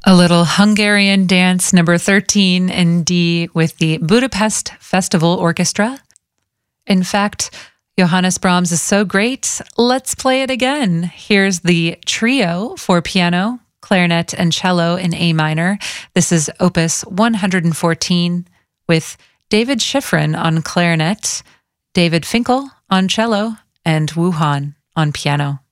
A little Hungarian dance number 13 in D with the Budapest Festival Orchestra. In fact, Johannes Brahms is so great, let's play it again. Here's the trio for piano, clarinet, and cello in A minor. This is Opus 114 with David Schifrin on clarinet, David Finkel on cello, and Wu Han on piano.